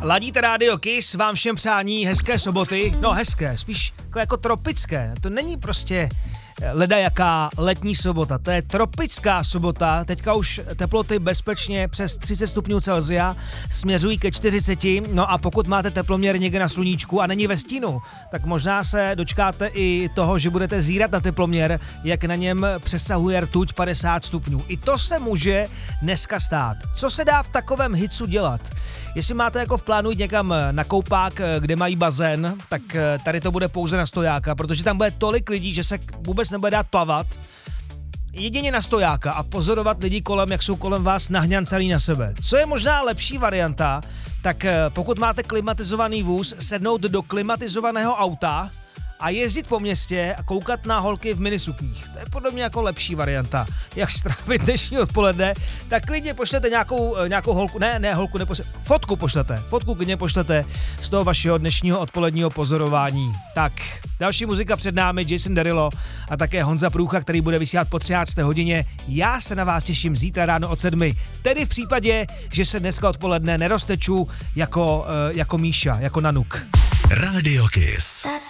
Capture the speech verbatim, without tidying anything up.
Ladíte rádio Kiss, vám všem přání hezké soboty, no hezké, spíš jako, jako tropické, to není prostě ledajaká letní sobota, to je tropická sobota, teďka už teploty bezpečně přes třicet stupňů Celsia směřují ke čtyřiceti, no a pokud máte teploměr někde na sluníčku a není ve stínu, tak možná se dočkáte i toho, že budete zírat na teploměr, jak na něm přesahuje rtuť padesát stupňů. I to se může dneska stát. Co se dá v takovém hicu dělat? Jestli máte jako v plánu jít někam na koupák, kde mají bazén, tak tady to bude pouze na stojáka, protože tam bude tolik lidí, že se vůbec nebude dát plavat. Jedině na stojáka a pozorovat lidi kolem, jak jsou kolem vás nahňancaný na sebe. Co je možná lepší varianta, tak pokud máte klimatizovaný vůz, sednout do klimatizovaného auta a jezdit po městě a koukat na holky v minisukních. To je podle mě jako lepší varianta. Jak strávit dnešní odpoledne, tak klidně pošlete nějakou, nějakou holku, ne, ne holku, nepošlete, fotku pošlete, fotku klidně pošlete z toho vašeho dnešního odpoledního pozorování. Tak, další muzika před námi, Jason Derulo a také Honza Průcha, který bude vysílat po třinácté hodině. Já se na vás těším zítra ráno od sedmi. Tedy v případě, že se dneska odpoledne nerozteču jako, jako Míša, jako Nanuk. Radio Kiss.